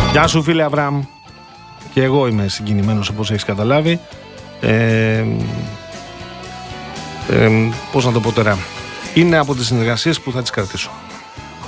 Γεια σου φίλε Αβραάμ. Και εγώ είμαι συγκινημένος όπως έχεις καταλάβει. Πώς να το πω τώρα. Είναι από τις συνεργασίες που θα τις κρατήσω.